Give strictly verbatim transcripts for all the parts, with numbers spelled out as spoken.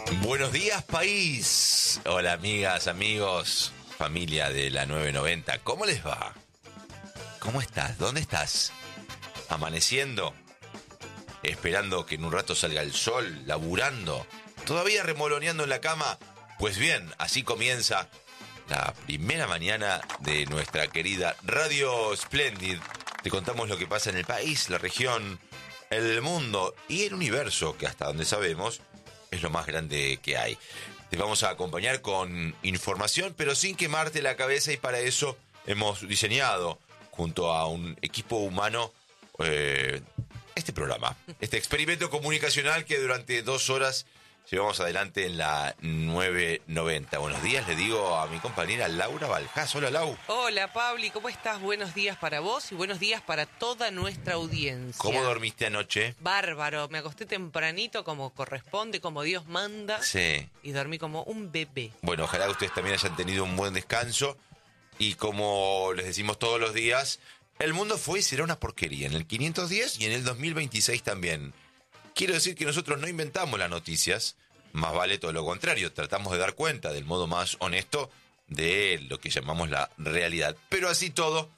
Buenos días, país. Hola, amigas, amigos, familia de la nueve noventa. ¿Cómo les va? ¿Cómo estás? ¿Dónde estás? ¿Amaneciendo? ¿Esperando que en un rato salga el sol? ¿Laburando? ¿Todavía remoloneando en la cama? Pues bien, así comienza la primera mañana de nuestra querida Radio Splendid. Te contamos lo que pasa en el país, la región, el mundo y el universo, que hasta donde sabemos es lo más grande que hay. Te vamos a acompañar con información, pero sin quemarte la cabeza, y para eso hemos diseñado, junto a un equipo humano, eh, este programa, este experimento comunicacional que durante dos horas llevamos adelante en la nueve noventa. Buenos días, le digo a mi compañera Laura Baljás. Hola, Lau. Hola, Pabli, ¿cómo estás? Buenos días para vos y buenos días para toda nuestra audiencia. ¿Cómo dormiste anoche? Bárbaro, me acosté tempranito como corresponde, como Dios manda. Sí. Y dormí como un bebé. Bueno, ojalá ustedes también hayan tenido un buen descanso. Y como les decimos todos los días, el mundo fue y será una porquería en el quinientos diez y en el dos mil veintiséis también. Quiero decir que nosotros no inventamos las noticias, más vale todo lo contrario, tratamos de dar cuenta del modo más honesto de lo que llamamos la realidad. Pero así todo,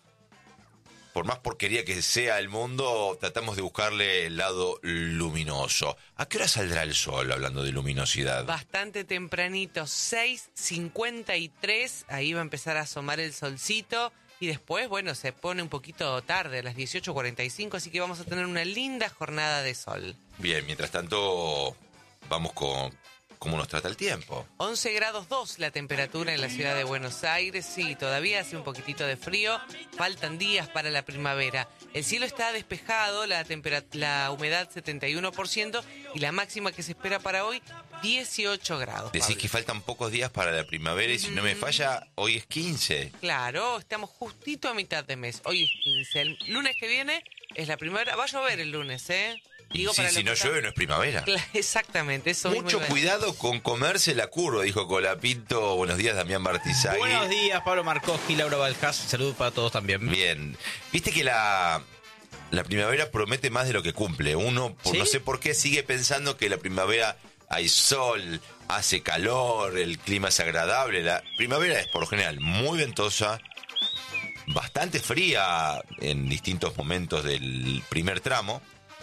por más porquería que sea el mundo, tratamos de buscarle el lado luminoso. ¿A qué hora saldrá el sol, hablando de luminosidad? Bastante tempranito, seis cincuenta y tres, ahí va a empezar a asomar el solcito. Y después, bueno, se pone un poquito tarde, a las dieciocho cuarenta y cinco, así que vamos a tener una linda jornada de sol. Bien, mientras tanto, vamos con cómo nos trata el tiempo. once grados dos la temperatura en la ciudad de Buenos Aires. Sí, todavía hace un poquitito de frío. Faltan días para la primavera. El cielo está despejado, la, tempera- la humedad setenta y uno por ciento y la máxima que se espera para hoy, dieciocho grados. Decís Pablo. que faltan pocos días para la primavera y si no me falla, hoy es quince. Claro, estamos justito a mitad de mes. Hoy es quince. El lunes que viene es la primavera. Va a llover el lunes, ¿eh? Digo, sí, para si no está... llueve no es primavera. Exactamente, eso Mucho mismo. cuidado con comerse la curva, dijo Colapinto. Buenos días, Damián Bartizagui. Buenos días, Pablo Marcoschi, Laura Baljás. Saludos para todos también. Bien. Viste que la, la primavera promete más de lo que cumple. Uno, por ¿Sí? no sé por qué, sigue pensando que la primavera hay sol, hace calor, el clima es agradable. La primavera es, por lo general, muy ventosa, bastante fría en distintos momentos del primer tramo.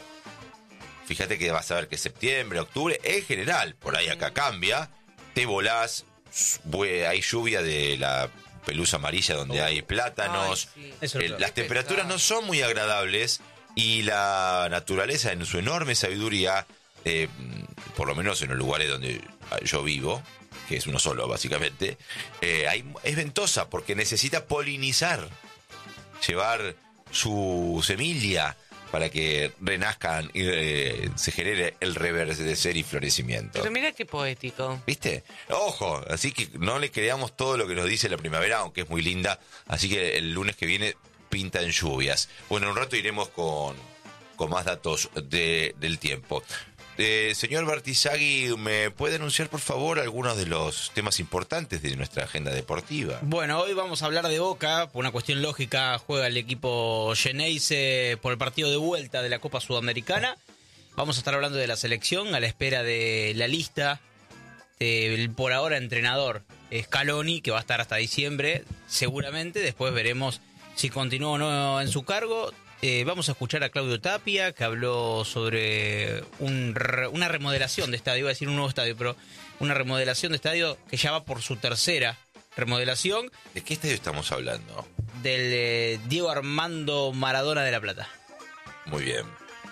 Fíjate que vas a ver que septiembre, octubre, en general, por ahí acá cambia, te volás, hay lluvia de la pelusa amarilla donde oh. hay plátanos, Ay, sí. Eso eh, las temperaturas no son muy agradables y la naturaleza en su enorme sabiduría, eh, por lo menos en los lugares donde yo vivo, que es uno solo básicamente, eh, hay, es ventosa porque necesita polinizar, llevar su semilla para que renazcan y eh, se genere el reverdecer y florecimiento. Pero mira qué poético. ¿Viste? Ojo, así que no le creamos todo lo que nos dice la primavera, aunque es muy linda. Así que el lunes que viene pinta en lluvias. Bueno, en un rato iremos con, con más datos de, del tiempo. Eh, señor Bartizagui, ¿me puede anunciar, por favor, algunos de los temas importantes de nuestra agenda deportiva? Bueno, hoy vamos a hablar de Boca. Por una cuestión lógica, juega el equipo Geneise por el partido de vuelta de la Copa Sudamericana. Vamos a estar hablando de la selección a la espera de la lista del por ahora entrenador Scaloni, que va a estar hasta diciembre, seguramente. Después veremos si continúa o no en su cargo. Eh, vamos a escuchar a Claudio Tapia, que habló sobre un, una remodelación de estadio, iba a decir un nuevo estadio, pero una remodelación de estadio que ya va por su tercera remodelación. ¿De qué estadio estamos hablando? Del eh, Diego Armando Maradona de La Plata. Muy bien.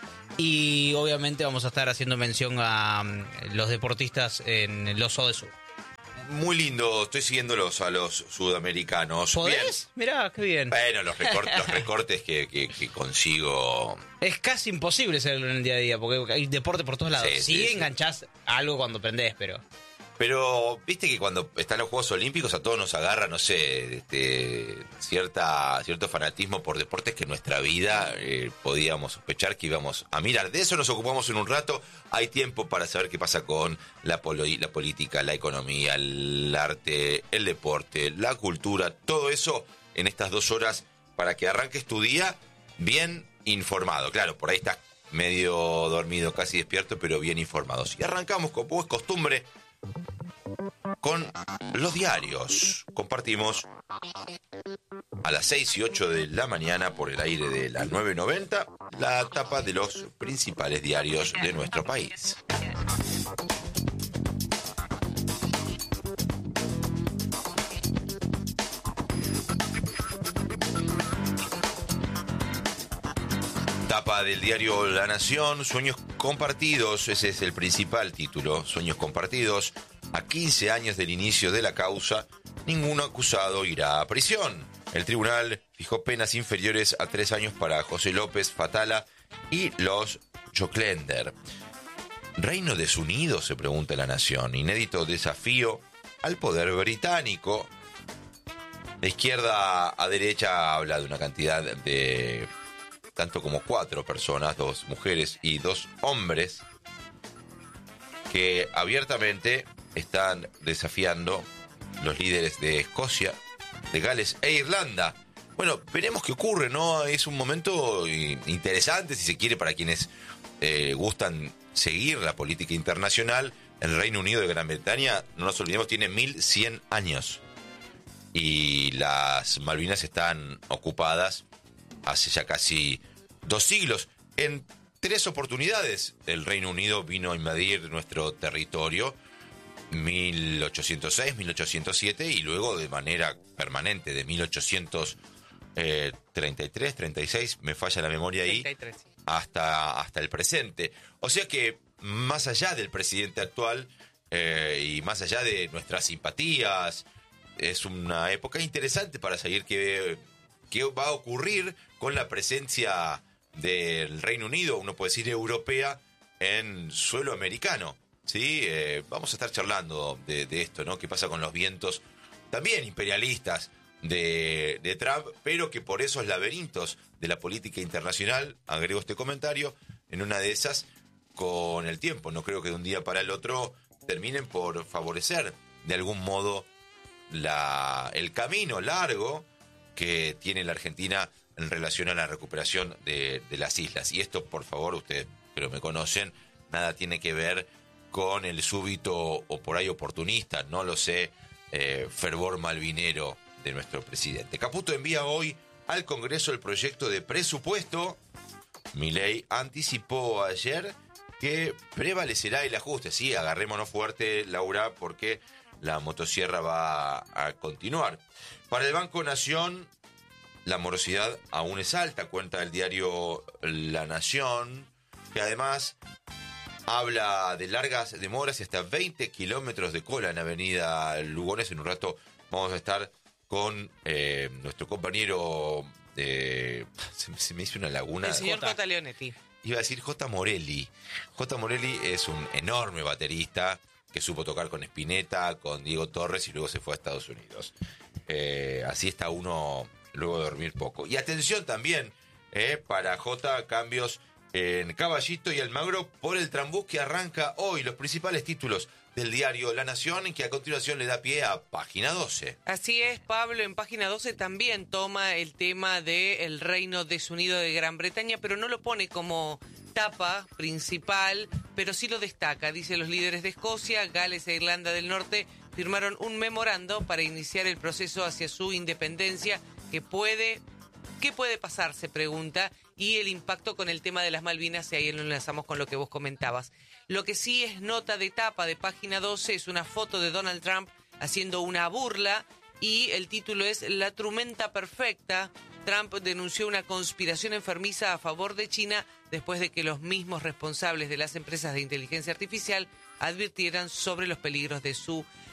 Y obviamente vamos a estar haciendo mención a um, los deportistas en los O D Sur. Muy lindo, estoy siguiéndolos a los sudamericanos. ¿Podés? Mirá, qué bien. Bueno, los, recort, los recortes que, que, que consigo. Es casi imposible hacerlo en el día a día, porque hay deporte por todos lados. Sí, sí, sí, sí. enganchás algo cuando prendés, pero... Pero, viste que cuando están los Juegos Olímpicos a todos nos agarra, no sé, este, cierta, cierto fanatismo por deportes que en nuestra vida eh, podíamos sospechar que íbamos a mirar. De eso nos ocupamos en un rato. Hay tiempo para saber qué pasa con la, poli- la política, la economía, el arte, el deporte, la cultura, todo eso en estas dos horas para que arranques tu día bien informado. Claro, por ahí estás medio dormido, casi despierto, pero bien informados. Y arrancamos, como es costumbre, con los diarios. Compartimos a las seis y ocho de la mañana por el aire de la nueve noventa la tapa de los principales diarios de nuestro país. Tapa del diario La Nación, sueños compartidos, ese es el principal título, sueños compartidos. A quince años del inicio de la causa, ningún acusado irá a prisión. El tribunal fijó penas inferiores a tres años para José López, Fatala y los Joclender. ¿Reino desunido?, se pregunta La Nación. Inédito desafío al poder británico. De izquierda a derecha habla de una cantidad de tanto como cuatro personas, dos mujeres y dos hombres, que abiertamente están desafiando los líderes de Escocia, de Gales e Irlanda. Bueno, veremos qué ocurre, ¿no? Es un momento interesante, si se quiere, para quienes eh, gustan seguir la política internacional. El Reino Unido de Gran Bretaña, no nos olvidemos, tiene mil cien años. Y las Malvinas están ocupadas hace ya casi dos siglos. En tres oportunidades el Reino Unido vino a invadir nuestro territorio. mil ochocientos seis, mil ochocientos siete y luego de manera permanente de mil ochocientos treinta y tres, treinta y seis, me falla la memoria ahí, treinta y tres, sí. hasta, hasta el presente. O sea que más allá del presidente actual eh, y más allá de nuestras simpatías, es una época interesante para seguir qué, qué va a ocurrir con la presencia del Reino Unido, uno puede decir europea, en suelo americano. Sí, eh, vamos a estar charlando de, de esto, ¿no? ¿Qué pasa con los vientos también imperialistas de, de Trump, pero que por esos laberintos de la política internacional, agrego este comentario, en una de esas, con el tiempo, no creo que de un día para el otro terminen por favorecer de algún modo la, el camino largo que tiene la Argentina en relación a la recuperación de, de las islas. Y esto, por favor, ustedes pero me conocen, nada tiene que ver con el súbito o por ahí oportunista, no lo sé, eh, fervor malvinero de nuestro presidente. Caputo envía hoy al Congreso el proyecto de presupuesto. Milei anticipó ayer que prevalecerá el ajuste. Sí, agarrémonos fuerte, Laura, porque la motosierra va a continuar. Para el Banco Nación, la morosidad aún es alta, cuenta el diario La Nación, que además habla de largas demoras y hasta veinte kilómetros de cola en Avenida Lugones. En un rato vamos a estar con eh, nuestro compañero, eh, se, se me hizo una laguna. El señor J. Leonetti. Iba a decir J. Morelli. J. Morelli es un enorme baterista que supo tocar con Spinetta, con Diego Torres y luego se fue a Estados Unidos. Eh, así está uno luego de dormir poco. Y atención también eh, para J, cambios en Caballito y Almagro por el Trambús que arranca hoy. Los principales títulos del diario La Nación, que a continuación le da pie a Página doce. Así es, Pablo, en Página doce también toma el tema del Reino Desunido de Gran Bretaña, pero no lo pone como tapa principal, pero sí lo destaca. Dice: los líderes de Escocia, Gales e Irlanda del Norte firmaron un memorando para iniciar el proceso hacia su independencia. que puede, ¿Qué puede pasar?, se pregunta, y el impacto con el tema de las Malvinas, y ahí lo enlazamos con lo que vos comentabas. Lo que sí es nota de tapa de Página doce es una foto de Donald Trump haciendo una burla, y el título es La tormenta perfecta. Trump denunció una conspiración enfermiza a favor de China después de que los mismos responsables de las empresas de inteligencia artificial advirtieran sobre los peligros de su